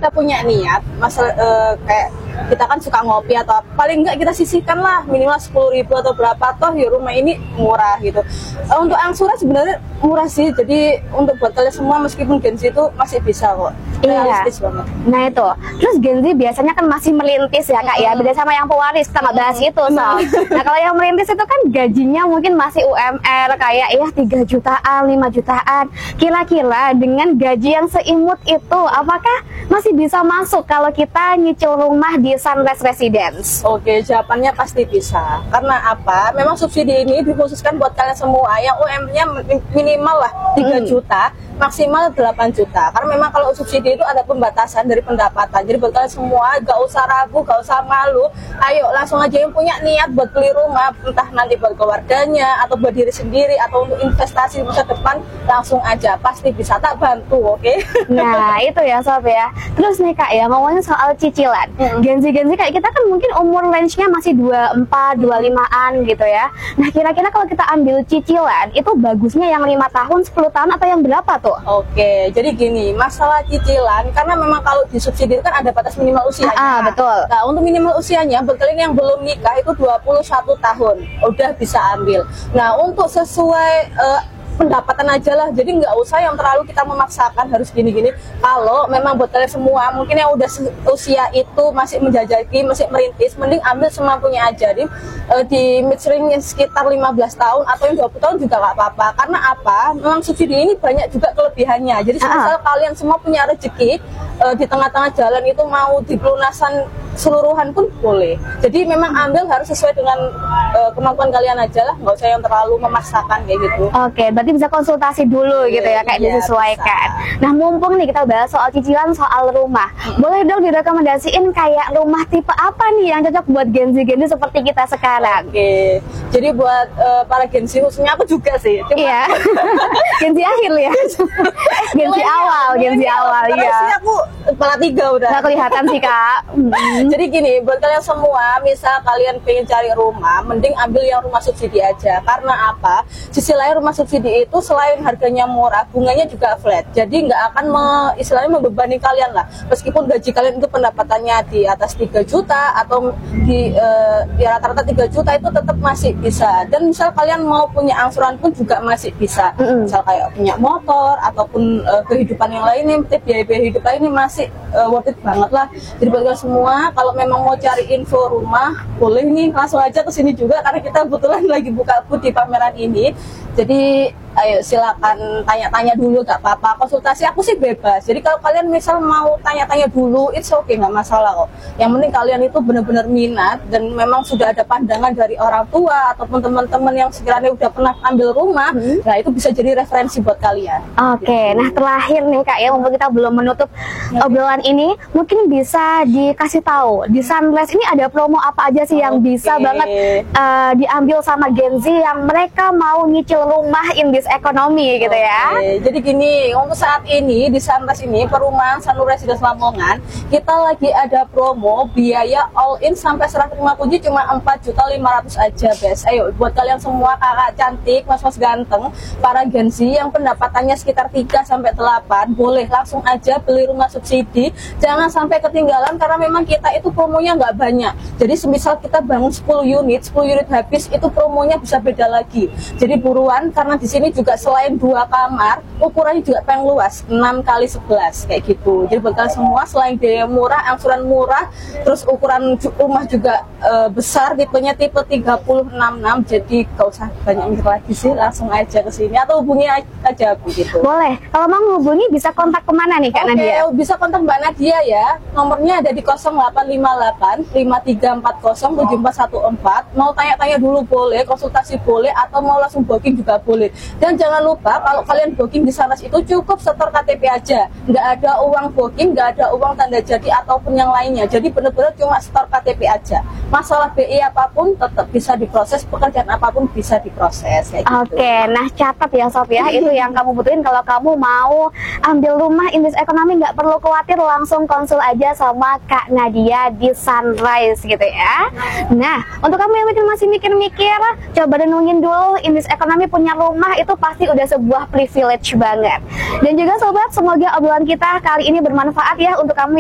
kita punya niat, kayak kita kan suka ngopi atau paling enggak kita sisihkan lah minimal 10.000 atau berapa, toh ya rumah ini murah gitu. Untuk angsuran sebenarnya murah sih, jadi untuk buat kalian semua meskipun Gen Z itu masih bisa kok. Realistis banget. Nah itu, terus Gen Z biasanya kan masih merintis ya kak ya, beda sama yang pewaris, kita nggak bahas itu soal. Nah kalau yang merintis itu kan gajinya mungkin masih UMR kayak ya 3 jutaan, 5 jutaan. Kira-kira dengan gaji yang seimut itu, apakah masih bisa masuk kalau kita nyicil rumah di Sunrise Residence? Oke, jawabannya pasti bisa. Karena apa? Memang subsidi ini dikhususkan buat kalian semua yang UMR-nya minimal lah 3 juta, maksimal 8 juta. Karena memang kalau subsidi itu ada pembatasan dari pendapatan. Jadi buat kalian semua gak usah ragu, gak usah malu. Ayo langsung aja yang punya niat buat beli rumah, entah nanti buat keluarganya atau buat diri sendiri atau untuk investasi masa depan, langsung aja pasti bisa, tak bantu, oke? Nah itu ya sob ya. Terus nih kak ya, ngomongin soal cicilan. Gen Z kayak kita kan mungkin umur range-nya masih 24, 25-an gitu ya. Nah kira-kira kalau kita ambil cicilan itu bagusnya yang 5 tahun, 10 tahun atau yang berapa tuh? Oke, jadi gini, masalah cicilan, karena memang kalau disubsidi itu kan ada batas minimal usianya. Betul. Nah, untuk minimal usianya, buat kalian yang belum nikah itu 21 tahun, udah bisa ambil. Nah, untuk sesuai pendapatan aja lah, jadi nggak usah yang terlalu kita memaksakan harus gini-gini. Kalau memang buat kalian semua mungkin yang udah usia itu masih menjajaki, masih merintis, mending ambil semampunya aja. Di mid-range sekitar 15 tahun atau yang 20 tahun juga nggak apa-apa. Karena apa? Memang subsidi ini banyak juga kelebihannya. Jadi misal kalian semua punya rezeki, di tengah-tengah jalan itu mau dipelunasan seluruhan pun boleh. Jadi memang ambil harus sesuai dengan kemampuan kalian aja lah, nggak usah yang terlalu memaksakan kayak gitu. Oke, berarti bisa konsultasi dulu gitu ya, kayak disesuaikan. Bisa. Nah mumpung nih kita bahas soal cicilan, soal rumah, boleh dong direkomendasiin kayak rumah tipe apa nih yang cocok buat Gen Z seperti kita sekarang? Oke, jadi buat para Gen Z, khususnya aku juga sih. Iya. Gen Z akhir ya. Gen Z awal ya. Sih aku kepala 3 udah. Nggak kelihatan sih kak. Jadi gini, buat kalian semua, misal kalian pengen cari rumah, mending ambil yang rumah subsidi aja. Karena apa? Sisi lain rumah subsidi itu selain harganya murah, bunganya juga flat. Jadi nggak akan istilahnya membebani kalian lah. Meskipun gaji kalian itu pendapatannya di atas 3 juta atau di rata-rata 3 juta, itu tetap masih bisa. Dan misal kalian mau punya angsuran pun juga masih bisa. Misal kayak punya motor ataupun kehidupan yang lainnya, biaya-biaya hidup lainnya masih worth it banget lah. Jadi buat kalian semua, kalau memang mau cari info rumah, boleh nih langsung aja ke sini juga, karena kita kebetulan lagi buka booth di pameran ini. Jadi ayo silakan tanya-tanya dulu, gak apa-apa. Konsultasi aku sih bebas. Jadi kalau kalian misal mau tanya-tanya dulu, it's okay, nggak masalah kok. Yang penting kalian itu benar-benar minat dan memang sudah ada pandangan dari orang tua ataupun teman-teman yang sekiranya udah pernah ambil rumah. Nah itu bisa jadi referensi buat kalian. Oke, nah terakhir nih kak ya, mumpung kita belum menutup obrolan ini, mungkin bisa dikasih tahu di Sunrise ini ada promo apa aja sih yang bisa banget diambil sama Gen Z yang mereka mau nyicil rumah in this ekonomi gitu ya. Jadi gini, untuk saat ini di Sunrise ini, perumahan Sunrise Residence Lamongan, kita lagi ada promo biaya all in sampai serah terima kunci cuma 4.500.000 aja, guys. Ayo buat kalian semua kakak cantik, mas-mas ganteng, para Gen Z yang pendapatannya sekitar 3 sampai 8, boleh langsung aja beli rumah subsidi. Jangan sampai ketinggalan karena memang kita itu promonya nggak banyak. Jadi semisal kita bangun 10 unit habis, itu promonya bisa beda lagi. Jadi buruan, karena di sini juga selain 2 kamar, ukurannya juga paling luas, 6x11 kayak gitu. Jadi buat kalian semua, selain biaya murah, angsuran murah, terus ukuran rumah juga besar, tipenya tipe 3066. Jadi gak usah banyak mikir lagi sih, langsung aja ke sini atau hubungi aja aku gitu. Boleh. Kalau mau hubungi bisa kontak kemana nih Kak Nadia? Bisa kontak Mbak Nadia ya. Nomornya ada di 0858 5340 7414. Mau tanya-tanya dulu boleh, konsultasi boleh, atau mau langsung booking juga boleh. Dan jangan lupa kalau kalian booking di Sunrise itu cukup setor KTP aja, nggak ada uang booking, nggak ada uang tanda jadi ataupun yang lainnya. Jadi benar-benar cuma setor KTP aja. Masalah BI apapun tetap bisa diproses, pekerjaan apapun bisa diproses. Oke, nah catat ya Sob ya, itu yang kamu butuhin kalau kamu mau ambil rumah in this economy. Nggak perlu khawatir, langsung konsul aja sama Kak Nadia di Sunrise gitu ya. Nah, untuk kamu yang masih mikir-mikir, coba renungin dulu, in this economy punya rumah itu pasti udah sebuah privilege banget. Dan juga sobat, semoga obrolan kita kali ini bermanfaat ya untuk kamu